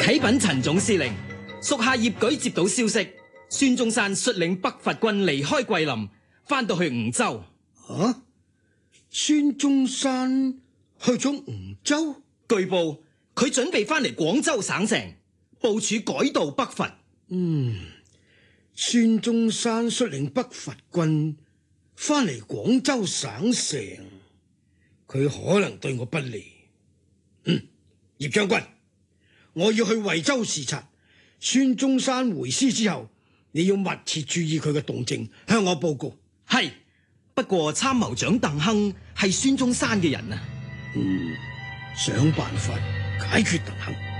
啟稟陳總司令，屬下葉舉接到消息，孫中山率領北伐軍離開桂林，翻到去梧州。 啊！孫中山去咗梧州？ 據報佢準備翻嚟廣州省城，部署改道北伐。 孫中山率領北伐軍翻嚟廣州省城，佢可能對我不利。葉將軍，我要去惠州視察。孫中山回師之後，你要密切注意佢嘅動靜，向我報告。 係，不過參謀長鄧亨係孫中山嘅人啊。 想辦法解決鄧亨。